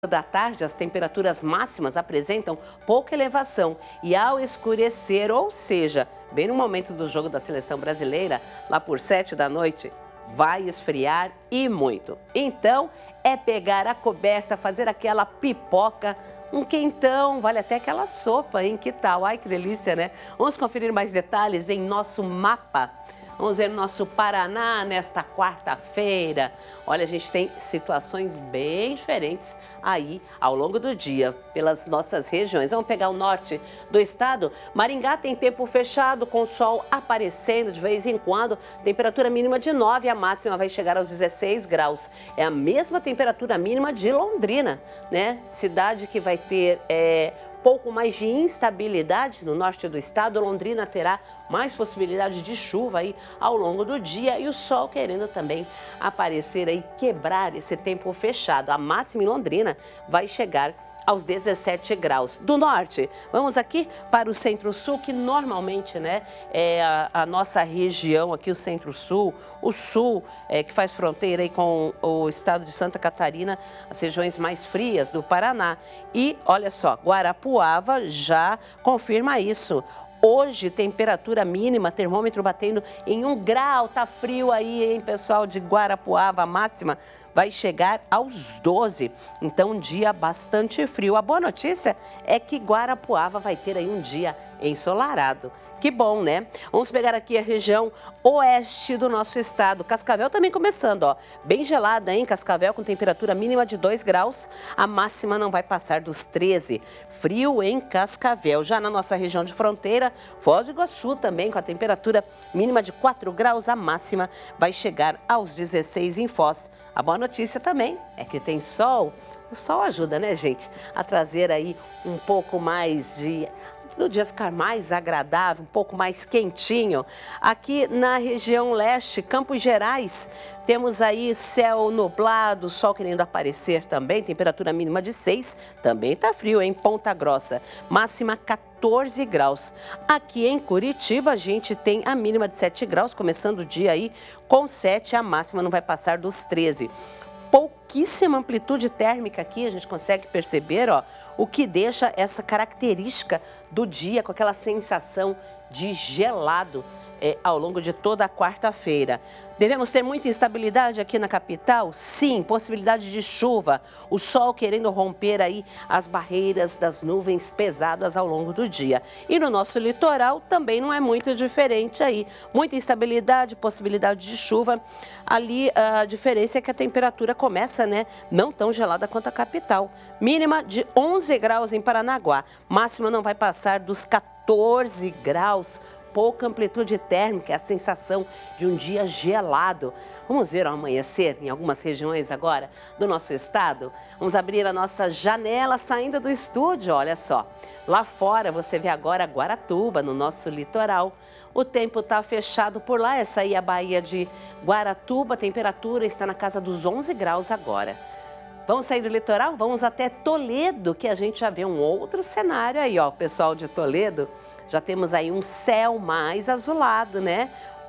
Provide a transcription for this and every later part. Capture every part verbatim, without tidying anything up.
Da tarde, as temperaturas máximas apresentam pouca elevação e ao escurecer, ou seja, bem no momento do jogo da seleção brasileira, lá por sete da noite, vai esfriar e muito. Então, é pegar a coberta, fazer aquela pipoca, um quentão, vale até aquela sopa, hein? Que tal? Ai, que delícia, né? Vamos conferir mais detalhes em nosso mapa. Vamos ver o nosso Paraná nesta quarta-feira. Olha, a gente tem situações bem diferentes aí ao longo do dia, pelas nossas regiões. Vamos pegar o norte do estado. Maringá tem tempo fechado, com o sol aparecendo de vez em quando. Temperatura mínima de nove, a máxima vai chegar aos dezesseis graus. É a mesma temperatura mínima de Londrina, né? Cidade que vai ter... É... pouco mais de instabilidade no norte do estado. Londrina terá mais possibilidade de chuva aí ao longo do dia e o sol querendo também aparecer aí, quebrar esse tempo fechado. A máxima em Londrina vai chegar aos dezessete graus. Do norte, vamos aqui para o centro-sul, que normalmente, né, é a, a nossa região aqui, o centro-sul, o sul, é, que faz fronteira aí com o estado de Santa Catarina, as regiões mais frias do Paraná. E, olha só, Guarapuava já confirma isso. Hoje, temperatura mínima, termômetro batendo em um grau, tá frio aí, hein, pessoal de Guarapuava, a máxima vai chegar aos doze, então um dia bastante frio. A boa notícia é que Guarapuava vai ter aí um dia ensolarado. Que bom, né? Vamos pegar aqui a região oeste do nosso estado. Cascavel também começando, ó. Bem gelada, hein? Cascavel com temperatura mínima de dois graus. A máxima não vai passar dos treze. Frio em Cascavel. Já na nossa região de fronteira, Foz do Iguaçu também com a temperatura mínima de quatro graus. A máxima vai chegar aos dezesseis em Foz. A boa notícia também é que tem sol. O sol ajuda, né, gente? A trazer aí um pouco mais de... do dia ficar mais agradável, um pouco mais quentinho. Aqui na região leste, Campos Gerais, temos aí céu nublado, sol querendo aparecer também, temperatura mínima de seis, também tá frio em Ponta Grossa, máxima quatorze graus. Aqui em Curitiba, a gente tem a mínima de sete graus, começando o dia aí com sete, a máxima não vai passar dos treze. Pouquíssima amplitude térmica aqui, a gente consegue perceber, ó, o que deixa essa característica do dia com aquela sensação de gelado é, ao longo de toda a quarta-feira. Devemos ter muita instabilidade aqui na capital? Sim, possibilidade de chuva, o sol querendo romper aí as barreiras das nuvens pesadas ao longo do dia. E no nosso litoral também não é muito diferente aí, muita instabilidade, possibilidade de chuva. Ali a diferença é que a temperatura começa, né, não tão gelada quanto a capital. Mínima de onze graus em Paranaguá, máxima não vai passar dos quatorze graus. Pouca amplitude térmica, a sensação de um dia gelado. Vamos ver o amanhecer em algumas regiões agora do nosso estado? Vamos abrir a nossa janela saindo do estúdio, olha só. Lá fora você vê agora Guaratuba, no nosso litoral. O tempo está fechado por lá, essa aí é a Baía de Guaratuba, a temperatura está na casa dos onze graus agora. Vamos sair do litoral? Vamos até Toledo, que a gente já vê um outro cenário aí, ó, o pessoal de Toledo. Já temos aí um céu mais azulado, né?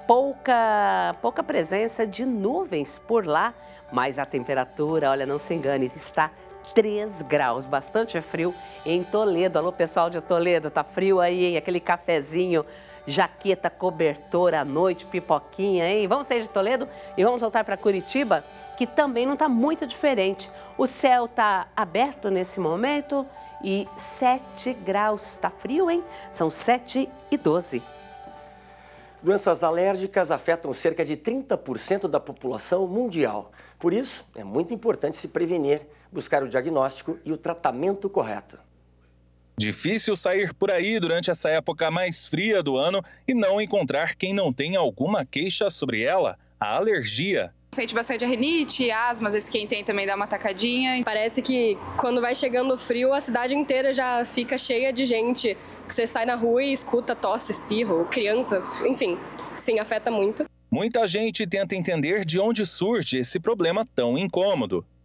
Pouca, pouca presença de nuvens por lá, mas a temperatura, olha, não se engane, está três graus, bastante frio em Toledo. Alô, pessoal de Toledo, tá frio aí, hein? Aquele cafezinho, jaqueta, cobertor à noite, pipoquinha, hein? Vamos sair de Toledo e vamos voltar para Curitiba, que também não está muito diferente. O céu está aberto nesse momento e sete graus. Está frio, hein? São sete e doze. Doenças alérgicas afetam cerca de trinta por cento da população mundial. Por isso, é muito importante se prevenir, buscar o diagnóstico e o tratamento correto. Difícil sair por aí durante essa época mais fria do ano e não encontrar quem não tenha alguma queixa sobre ela, a alergia. Sente bastante a rinite, asma, às vezes quem tem também dá uma tacadinha. Parece que quando vai chegando o frio, a cidade inteira já fica cheia de gente. Que você sai na rua e escuta tosse, espirro, criança, enfim, sim, afeta muito. Muita gente tenta entender de onde surge esse problema tão incômodo.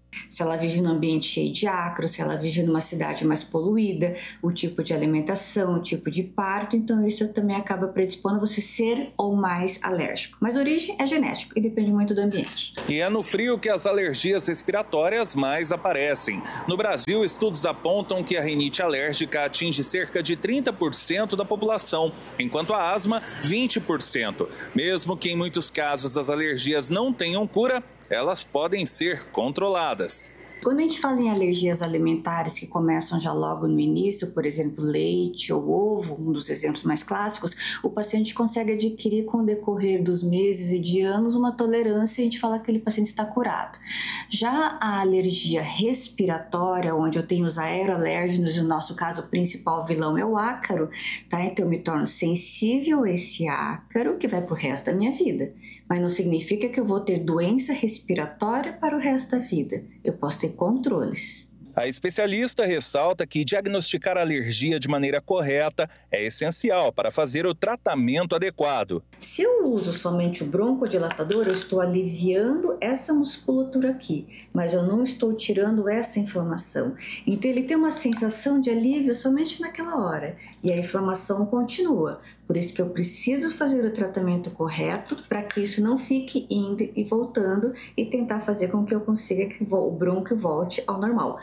Se ela vive num ambiente cheio de ácaro, se ela vive numa cidade mais poluída, o tipo de alimentação, o tipo de parto, então isso também acaba predispondo a você ser ou mais alérgico. Mas a origem é genético e depende muito do ambiente. E é no frio que as alergias respiratórias mais aparecem. No Brasil, estudos apontam que a rinite alérgica atinge cerca de trinta por cento da população, enquanto a asma, vinte por cento. Mesmo que em muitos casos as alergias não tenham cura, elas podem ser controladas. Quando a gente fala em alergias alimentares que começam já logo no início, por exemplo, leite ou ovo, um dos exemplos mais clássicos, o paciente consegue adquirir com o decorrer dos meses e de anos uma tolerância e a gente fala que aquele paciente está curado. Já a alergia respiratória, onde eu tenho os aeroalérgenos e no nosso caso o principal vilão é o ácaro, tá? Então eu me torno sensível a esse ácaro que vai para o resto da minha vida. Mas não significa que eu vou ter doença respiratória para o resto da vida. Eu posso ter controles. A especialista ressalta que diagnosticar a alergia de maneira correta é essencial para fazer o tratamento adequado. Se eu uso somente o broncodilatador, eu estou aliviando essa musculatura aqui, mas eu não estou tirando essa inflamação. Então ele tem uma sensação de alívio somente naquela hora e a inflamação continua. Por isso que eu preciso fazer o tratamento correto para que isso não fique indo e voltando e tentar fazer com que eu consiga que o brônquio volte ao normal.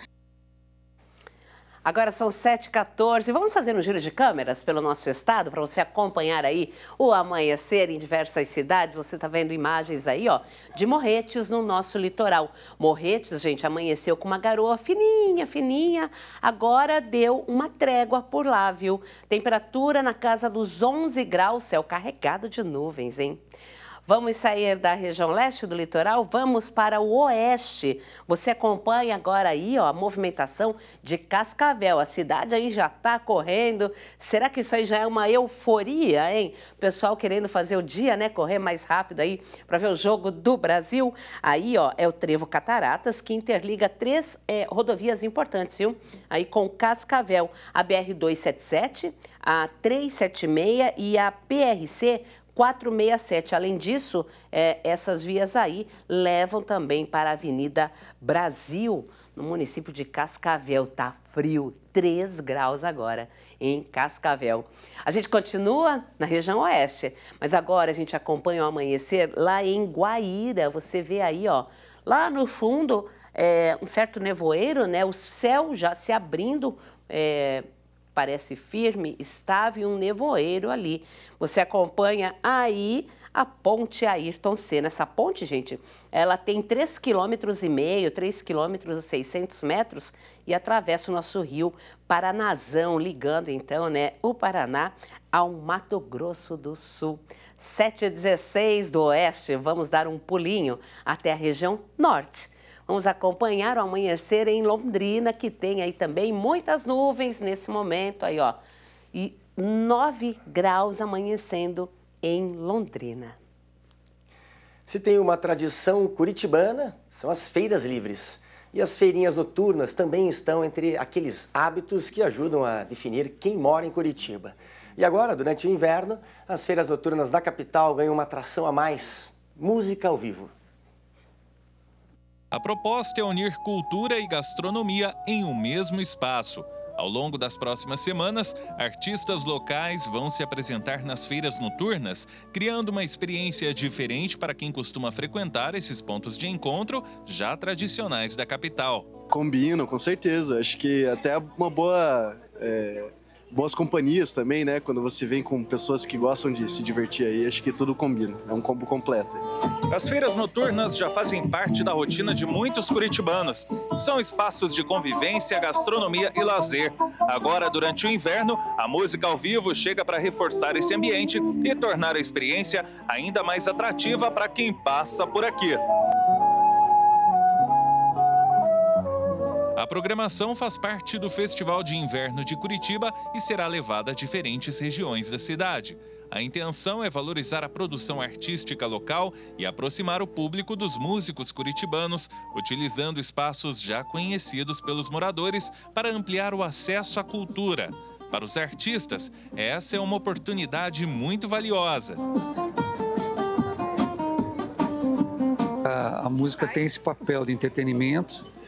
Agora são sete e quatorze. Vamos fazer um giro de câmeras pelo nosso estado para você acompanhar aí o amanhecer em diversas cidades. Você está vendo imagens aí, ó, de Morretes no nosso litoral. Morretes, gente, amanheceu com uma garoa fininha, fininha. Agora deu uma trégua por lá, viu? Temperatura na casa dos onze graus, céu carregado de nuvens, hein? Vamos sair da região leste do litoral, vamos para o oeste. Você acompanha agora aí, ó, a movimentação de Cascavel. A cidade aí já está correndo. Será que isso aí já é uma euforia, hein? O pessoal querendo fazer o dia, né? Correr mais rápido aí para ver o jogo do Brasil. Aí, ó, é o Trevo Cataratas, que interliga três é, rodovias importantes, viu? Aí com Cascavel, a B R duzentos e setenta e sete, a trezentos e setenta e seis e a P R C quatrocentos e sessenta e sete. Além disso, é, essas vias aí levam também para a Avenida Brasil, no município de Cascavel. Tá frio, três graus agora em Cascavel. A gente continua na região oeste, mas agora a gente acompanha o amanhecer lá em Guaíra. Você vê aí, ó, lá no fundo, é, um certo nevoeiro, né? O céu já se abrindo, é, parece firme, estável e um nevoeiro ali. Você acompanha aí a ponte Ayrton Senna. Essa ponte, gente, ela tem três vírgula cinco quilômetros, três vírgula seiscentos metros e atravessa o nosso rio Paranazão, ligando então, né, o Paraná ao Mato Grosso do Sul. sete e dezesseis do oeste, vamos dar um pulinho até a região norte. Vamos acompanhar o amanhecer em Londrina, que tem aí também muitas nuvens nesse momento, aí ó, e nove graus amanhecendo em Londrina. Se tem uma tradição curitibana, são as feiras livres. E as feirinhas noturnas também estão entre aqueles hábitos que ajudam a definir quem mora em Curitiba. E agora, durante o inverno, as feiras noturnas da capital ganham uma atração a mais: música ao vivo. A proposta é unir cultura e gastronomia em um mesmo espaço. Ao longo das próximas semanas, artistas locais vão se apresentar nas feiras noturnas, criando uma experiência diferente para quem costuma frequentar esses pontos de encontro já tradicionais da capital. Combinam, com certeza. Acho que até uma boa... É... boas companhias também, né? Quando você vem com pessoas que gostam de se divertir aí, acho que tudo combina. É um combo completo. As feiras noturnas já fazem parte da rotina de muitos curitibanos. São espaços de convivência, gastronomia e lazer. Agora, durante o inverno, a música ao vivo chega para reforçar esse ambiente e tornar a experiência ainda mais atrativa para quem passa por aqui. A programação faz parte do Festival de Inverno de Curitiba e será levada a diferentes regiões da cidade. A intenção é valorizar a produção artística local e aproximar o público dos músicos curitibanos, utilizando espaços já conhecidos pelos moradores para ampliar o acesso à cultura. Para os artistas, essa é uma oportunidade muito valiosa. A, a música tem esse papel de entretenimento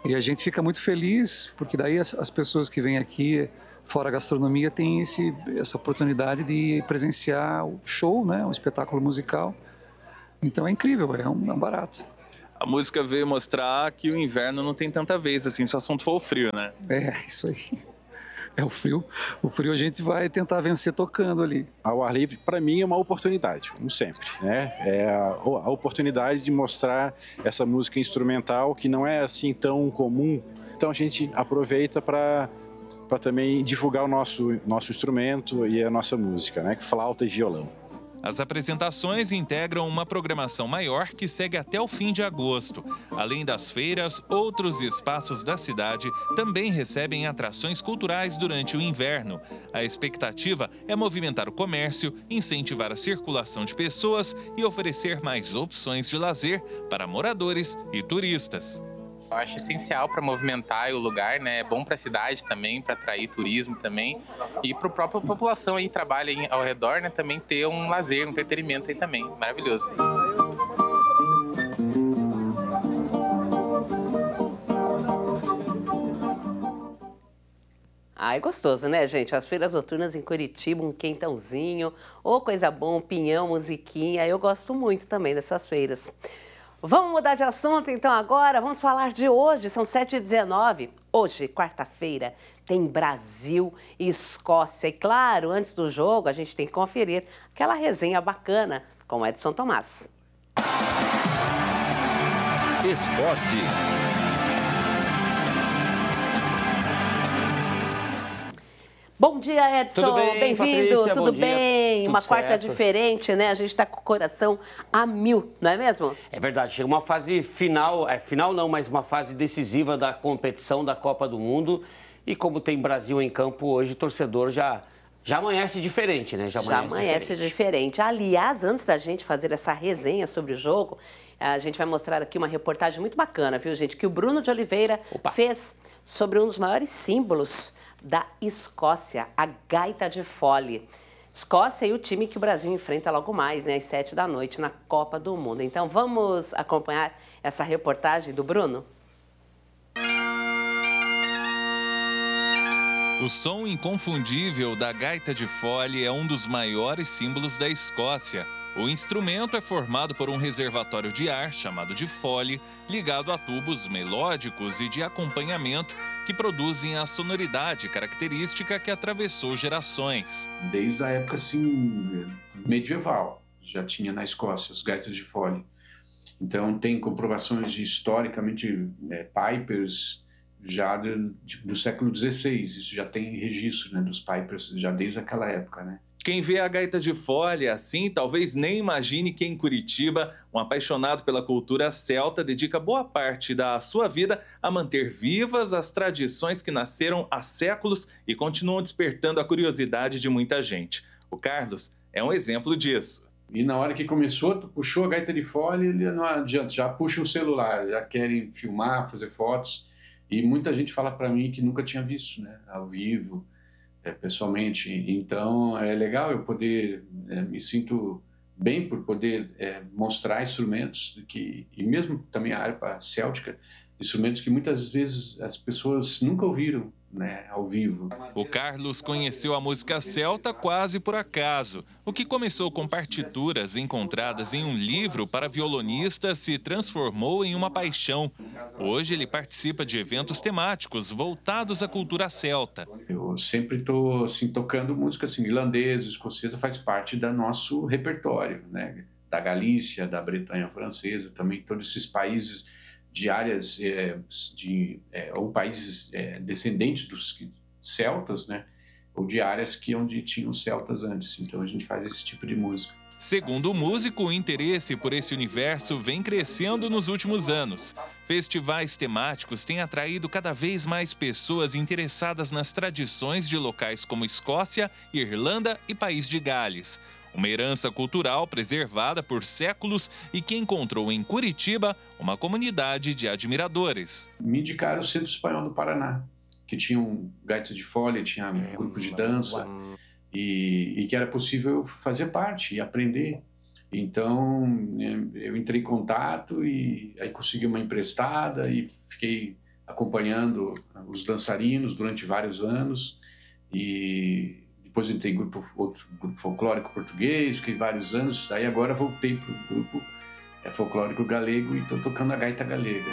E a gente fica muito feliz, porque daí as, as pessoas que vêm aqui, fora a gastronomia, têm esse, essa oportunidade de presenciar o show, né? Um espetáculo musical. Então é incrível, é um, é um barato. A música veio mostrar que o inverno não tem tanta vez, assim, se o assunto for o frio, né? É, isso aí. É o frio. O frio a gente vai tentar vencer tocando ali. Ao ar livre, para mim, é uma oportunidade, como sempre, né? É a, a oportunidade de mostrar essa música instrumental que não é assim tão comum. Então a gente aproveita para para também divulgar o nosso, nosso instrumento e a nossa música, né? Flauta e violão. As apresentações integram uma programação maior que segue até o fim de agosto. Além das feiras, outros espaços da cidade também recebem atrações culturais durante o inverno. A expectativa é movimentar o comércio, incentivar a circulação de pessoas e oferecer mais opções de lazer para moradores e turistas. Eu acho essencial para movimentar o lugar, né? É bom para a cidade também, para atrair turismo também. E para a própria população aí que trabalha aí ao redor, né? Também ter um lazer, um entretenimento aí também. Maravilhoso. Ai, gostoso, né, gente? As feiras noturnas em Curitiba, um quentãozinho, ô coisa boa, um pinhão, musiquinha. Eu gosto muito também dessas feiras. Vamos mudar de assunto então agora, vamos falar de hoje, são sete e dezenove. Hoje, quarta-feira, tem Brasil e Escócia. E claro, antes do jogo, a gente tem que conferir aquela resenha bacana com o Edson Tomás. Esporte. Bom dia, Edson. Bem-vindo. Bem Tudo bem? Tudo Uma quarta certo. Diferente, né? A gente está com o coração a mil, não é mesmo? É verdade. Chega uma fase final, é final não, mas uma fase decisiva da competição da Copa do Mundo. E como tem Brasil em campo hoje, o torcedor já, já amanhece diferente, né? Já amanhece, já amanhece diferente. diferente. Aliás, antes da gente fazer essa resenha sobre o jogo, a gente vai mostrar aqui uma reportagem muito bacana, viu, gente? Que o Bruno de Oliveira Opa. fez sobre um dos maiores símbolos da Escócia, a gaita de fole. Escócia e o time que o Brasil enfrenta logo mais, né, às sete da noite, na Copa do Mundo. Então, vamos acompanhar essa reportagem do Bruno? O som inconfundível da gaita de fole é um dos maiores símbolos da Escócia. O instrumento é formado por um reservatório de ar, chamado de fole, ligado a tubos melódicos e de acompanhamento que produzem a sonoridade característica que atravessou gerações. Desde a época assim, medieval, já tinha na Escócia as gaitas de fole. Então tem comprovações de, historicamente, é, pipers já de, de, do século dezesseis. Isso já tem registro, né, dos pipers já desde aquela época, né? Quem vê a gaita de fole assim, talvez nem imagine que em Curitiba, um apaixonado pela cultura celta dedica boa parte da sua vida a manter vivas as tradições que nasceram há séculos e continuam despertando a curiosidade de muita gente. O Carlos é um exemplo disso. E na hora que começou, tu puxou a gaita de fole, ele não adianta, já puxa o celular, já querem filmar, fazer fotos. E muita gente fala para mim que nunca tinha visto, né, ao vivo. É, pessoalmente, então é legal eu poder, é, me sinto bem por poder é, mostrar instrumentos que, e mesmo também a harpa céltica, instrumentos que muitas vezes as pessoas nunca ouviram, né, ao vivo. O Carlos conheceu a música celta quase por acaso. O que começou com partituras encontradas em um livro para violonista se transformou em uma paixão. Hoje ele participa de eventos temáticos voltados à cultura celta. Eu sempre estou assim, tocando música assim, irlandesa, escocesa, faz parte do nosso repertório, né? Da Galícia, da Bretanha francesa, também todos esses países de áreas, é, de, é, ou países é, descendentes dos celtas, né? Ou de áreas que onde tinham celtas antes. Então a gente faz esse tipo de música. Segundo o músico, o interesse por esse universo vem crescendo nos últimos anos. Festivais temáticos têm atraído cada vez mais pessoas interessadas nas tradições de locais como Escócia, Irlanda e País de Gales. Uma herança cultural preservada por séculos e que encontrou em Curitiba uma comunidade de admiradores. Me indicaram o Centro Espanhol do Paraná, que tinha um gaita de fole, tinha um grupo de dança e, e que era possível fazer parte e aprender. Então eu entrei em contato e aí consegui uma emprestada e fiquei acompanhando os dançarinos durante vários anos. E depois eu entrei em grupo, outro grupo folclórico português, fiquei vários anos. Aí agora voltei para o grupo é, folclórico galego e estou tocando a gaita galega.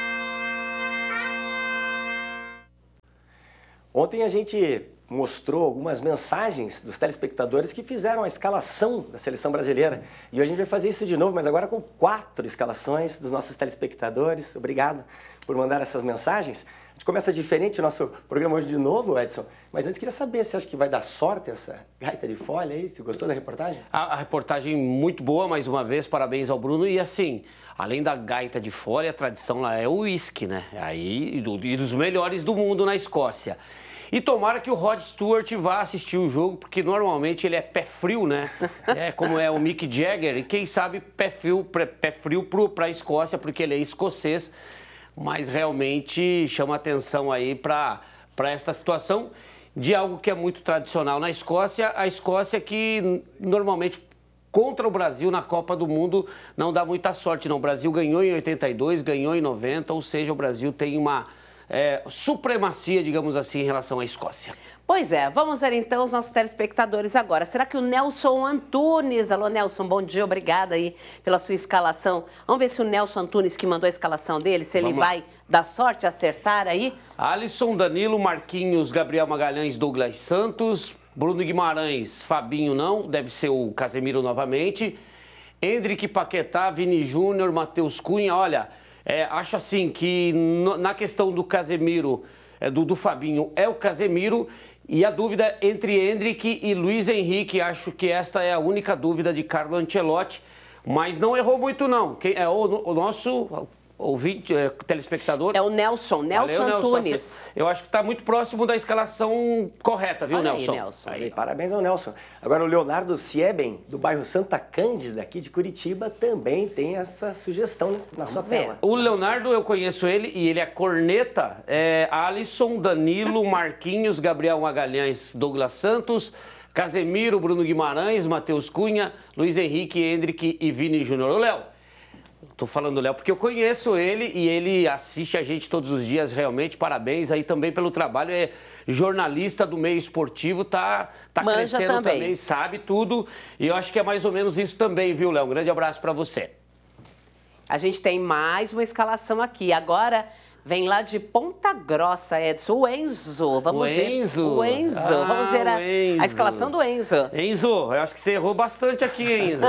Ontem a gente mostrou algumas mensagens dos telespectadores que fizeram a escalação da seleção brasileira. E hoje a gente vai fazer isso de novo, mas agora com quatro escalações dos nossos telespectadores. Obrigado por mandar essas mensagens. A gente começa diferente o nosso programa hoje de novo, Edson. Mas antes queria saber, você acha que vai dar sorte essa gaita de folha aí? Você gostou da reportagem? A, a reportagem muito boa, mais uma vez, parabéns ao Bruno. E assim, além da gaita de folha, a tradição lá é o uísque, né? Aí, e, do, e dos melhores do mundo na Escócia. E tomara que o Rod Stewart vá assistir o jogo, porque normalmente ele é pé frio, né? É como é o Mick Jagger, e quem sabe pé frio, pé frio para a Escócia, porque ele é escocês. Mas realmente chama atenção aí para essa situação de algo que é muito tradicional na Escócia. A Escócia que normalmente contra o Brasil na Copa do Mundo não dá muita sorte, não. O Brasil ganhou em oitenta e dois, ganhou em noventa, ou seja, o Brasil tem uma é, supremacia, digamos assim, em relação à Escócia. Pois é, vamos ver então os nossos telespectadores agora. Será que o Nelson Antunes, alô Nelson, bom dia, obrigada aí pela sua escalação. Vamos ver se o Nelson Antunes que mandou a escalação dele, se ele Vamos lá. vai dar sorte, acertar aí. Alisson, Danilo, Marquinhos, Gabriel Magalhães, Douglas Santos, Bruno Guimarães, Fabinho não, deve ser o Casemiro novamente, Endrick, Paquetá, Vini Júnior, Matheus Cunha. Olha, é, acho assim que no, na questão do Casemiro, é, do, do Fabinho, é o Casemiro. E a dúvida entre Endrick e Luiz Henrique, acho que esta é a única dúvida de Carlo Ancelotti, mas não errou muito não. Quem é o, o nosso ouvinte, é, telespectador? É o Nelson, Nelson Valeu, Antunes. Nelson. Eu acho que está muito próximo da escalação correta, viu, Olha Nelson? aí, Nelson. Aí, parabéns ao Nelson. Agora o Leonardo Sieben, do bairro Santa Cândida, aqui de Curitiba, também tem essa sugestão na sua tela. O Leonardo, eu conheço ele e ele é corneta. É Alisson, Danilo, Marquinhos, Gabriel Magalhães, Douglas Santos, Casemiro, Bruno Guimarães, Matheus Cunha, Luiz Henrique, Endrick e Vini Júnior. Ô, Léo, tô falando Léo porque eu conheço ele e ele assiste a gente todos os dias, realmente. Parabéns aí também pelo trabalho. É jornalista do meio esportivo, tá, tá crescendo também. também, sabe tudo. E eu acho que é mais ou menos isso também, viu, Léo? Um grande abraço para você. A gente tem mais uma escalação aqui. Agora vem lá de Ponta Grossa, Edson, o Enzo. Vamos o ver. Enzo. O Enzo. Ah, Vamos ver a, Enzo. a escalação do Enzo. Enzo, eu acho que você errou bastante aqui, Enzo.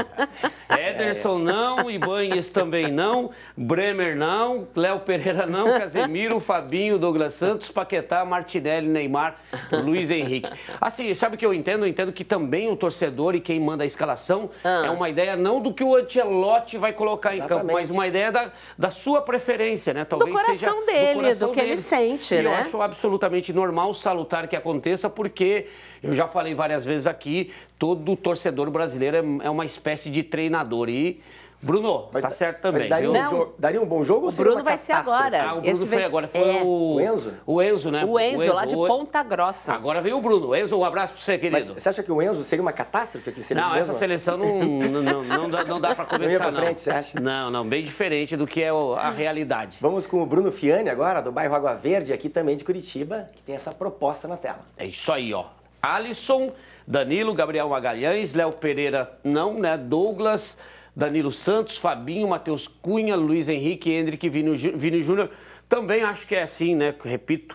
Ederson não, Ibanez também não, Bremer não, Léo Pereira não, Casemiro, Fabinho, Douglas Santos, Paquetá, Martinelli, Neymar, Luiz Henrique. Assim, sabe o que eu entendo? Eu entendo que também o torcedor e quem manda a escalação ah. é uma ideia não do que o Ancelotti vai colocar Exatamente. em campo, mas uma ideia da, da sua preferência, né? Talvez do coração seja dele, do, coração do que dele. ele sente, e né? Eu acho absolutamente normal, salutar que aconteça, porque eu já falei várias vezes aqui, todo torcedor brasileiro é uma espécie de treinador. E, Bruno, mas, tá certo também. Daria, viu? Um jogo, daria um bom jogo? O Bruno vai ser agora. Ah, o Bruno Esse foi vem... agora. Foi é. o... o Enzo? O Enzo, né? O Enzo, o Enzo lá de Ponta Grossa. Agora veio o Bruno. Enzo, um abraço pra você, querido. Mas você acha que o Enzo seria uma catástrofe aqui? Seria não, mesmo? essa seleção não, não, não, não, dá, não dá pra começar, não. Ia pra não. frente, você acha? Não, não, bem diferente do que é a realidade. Vamos com o Bruno Fiani agora, do bairro Água Verde, aqui também de Curitiba, que tem essa proposta na tela. É isso aí, ó. Alisson, Danilo, Gabriel Magalhães, Léo Pereira não, né? Douglas, Danilo Santos, Fabinho, Matheus Cunha, Luiz Henrique, Endrick, Vini, Vini Júnior. Também acho que é assim, né? Repito,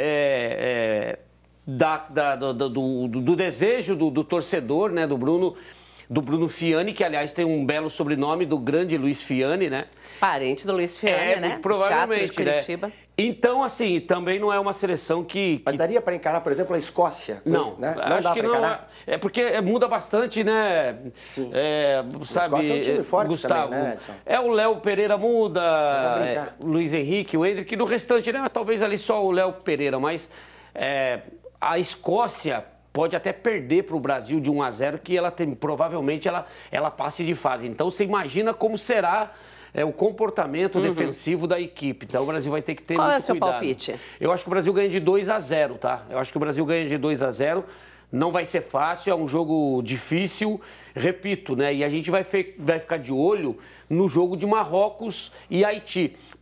é, é, da, da, do, do, do desejo do, do torcedor, né? Do Bruno, do Bruno Fiani, que aliás tem um belo sobrenome do grande Luiz Fiani, né? Parente do Luiz Fiani, é, né? Muito provavelmente, né? Então, assim, também não é uma seleção que... que... Mas daria para encarar, por exemplo, a Escócia? Não, né? Não acho dá que para não. encarar? É porque muda bastante, né? Sim. É, sabe, a Escócia é um time forte Gustavo, também, né, Edson? É o Léo Pereira muda, é, Luiz Henrique, o Endrick, no restante, né? Talvez ali só o Léo Pereira, mas é, a Escócia pode até perder para o Brasil de um a zero, que ela tem, provavelmente ela, ela passe de fase. Então, você imagina como será... É o comportamento uhum. defensivo da equipe. Então o Brasil vai ter que ter Qual muito é o seu cuidado. palpite? Eu acho que o Brasil ganha de dois a zero, tá? Eu acho que o Brasil ganha de dois a zero. Não vai ser fácil, é um jogo difícil. Repito, né? E a gente vai, fe... vai ficar de olho no jogo de Marrocos e Haiti.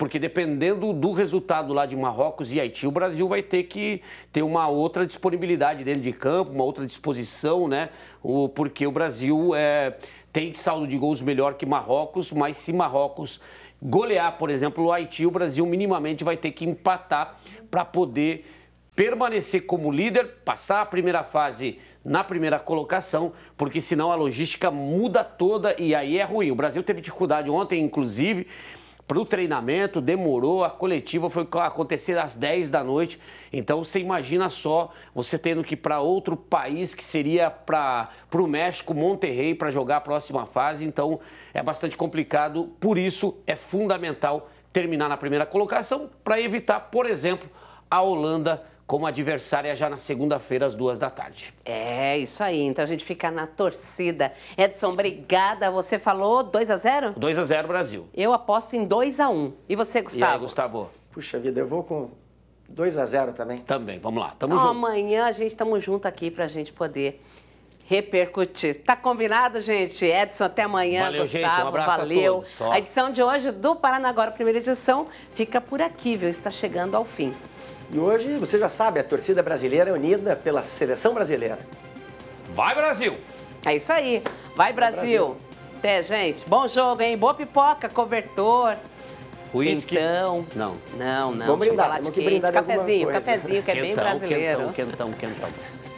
porque dependendo do resultado lá de Marrocos e Haiti, o Brasil vai ter que ter uma outra disponibilidade dentro de campo, uma outra disposição, né? O, porque o Brasil é, tem saldo de gols melhor que Marrocos, mas se Marrocos golear, por exemplo, o Haiti, o Brasil minimamente vai ter que empatar para poder permanecer como líder, passar a primeira fase na primeira colocação, porque senão a logística muda toda e aí é ruim. O Brasil teve dificuldade ontem, inclusive, para o treinamento, demorou, a coletiva foi acontecer às dez da noite, então você imagina só, você tendo que ir para outro país, que seria para o México, Monterrey, para jogar a próxima fase, então é bastante complicado, por isso é fundamental terminar na primeira colocação, para evitar, por exemplo, a Holanda como adversária já na segunda-feira, às duas da tarde. É, isso aí. Então a gente fica na torcida. Edson, obrigada. Você falou dois a zero? dois a zero Brasil. Eu aposto em dois a um. E você, Gustavo? E aí, Gustavo? Puxa vida, eu vou com dois a zero também. Também, vamos lá. Tamo então, junto. Amanhã a gente estamos junto aqui pra gente poder repercutir. Tá combinado, gente? Edson, até amanhã. Valeu, Gustavo, gente. Um abraço valeu. a todos. A edição de hoje do Paraná Agora, primeira edição, fica por aqui, viu? Está chegando ao fim. E hoje, você já sabe, a torcida brasileira é unida pela seleção brasileira. Vai, Brasil! É isso aí. Vai, Brasil. Vai, Brasil. Até, gente. Bom jogo, hein? Boa pipoca, cobertor. Uísque? Então. Não. Não, não. Vamos brindar, temos que brindar de alguma Cafezinho, coisa. cafezinho, que é bem Quentão, brasileiro. Quentão, quentão, quentão.